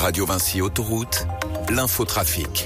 Radio Vinci Autoroute, l'infotrafic.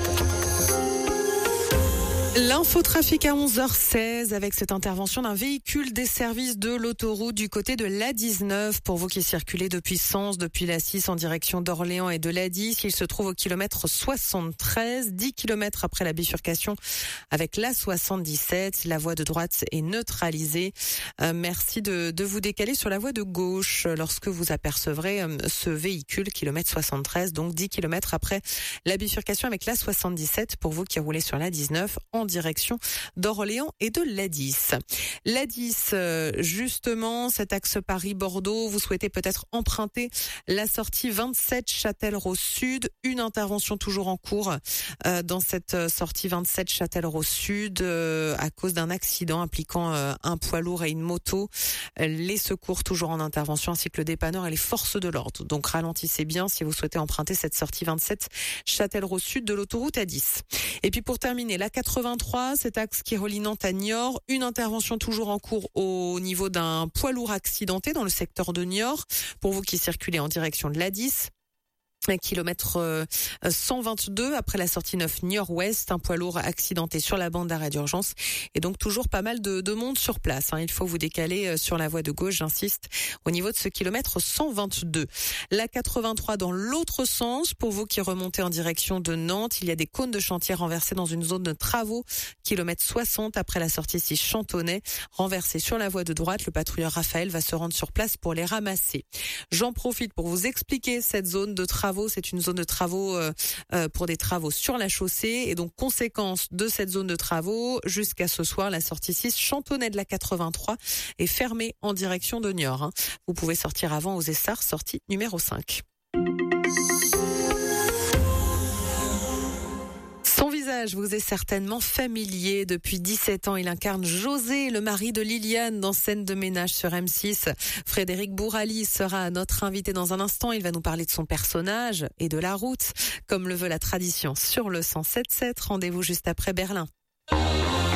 L'infotrafic à 11h16 avec cette intervention d'un véhicule des services de l'autoroute du côté de l'A19. Pour vous qui circulez depuis Sens, depuis la 6 en direction d'Orléans et de l'A10, il se trouve au kilomètre 73, 10 km après la bifurcation avec l'A77. La voie de droite est neutralisée. Merci de vous décaler sur la voie de gauche lorsque vous apercevrez ce véhicule, kilomètre 73, donc 10 km après la bifurcation avec l'A77 pour vous qui roulez sur l'A19 en direction d'Orléans et de l'A10. L'A10, justement, cet axe Paris-Bordeaux, vous souhaitez peut-être emprunter la sortie 27 Châtellerault Sud. Une intervention toujours en cours dans cette sortie 27 Châtellerault Sud à cause d'un accident impliquant un poids lourd et une moto. Les secours toujours en intervention ainsi que le dépanneur et les forces de l'ordre. Donc ralentissez bien si vous souhaitez emprunter cette sortie 27 Châtellerault Sud de l'autoroute A10. Et puis pour terminer, la 83, cet axe qui relie Nantes à Niort, une intervention toujours en cours au niveau d'un poids lourd accidenté dans le secteur de Niort. Pour vous qui circulez en direction de l'A10. Kilomètre 122 après la sortie 9 Niort-Ouest, un poids lourd accidenté sur la bande d'arrêt d'urgence et donc toujours pas mal de monde sur place. Il faut vous décaler sur la voie de gauche, j'insiste, au niveau de ce kilomètre 122. La 83 dans l'autre sens, pour vous qui remontez en direction de Nantes, il y a des cônes de chantier renversés dans une zone de travaux, kilomètre 60 après la sortie 6 Chantonnay, renversés sur la voie de droite. Le patrouilleur Raphaël va se rendre sur place pour les ramasser. J'en profite pour vous expliquer cette zone de travaux. C'est une zone de travaux pour des travaux sur la chaussée et donc conséquence de cette zone de travaux jusqu'à ce soir, la sortie 6 Chantonnay de la 83 est fermée en direction de Niort. Vous pouvez sortir avant aux Essarts, sortie numéro 5. Son visage vous est certainement familier. Depuis 17 ans, il incarne José, le mari de Liliane, dans Scène de ménage sur M6. Frédéric Bourali sera notre invité dans un instant. Il va nous parler de son personnage et de la route, comme le veut la tradition sur le 107.7. Rendez-vous juste après Berlin.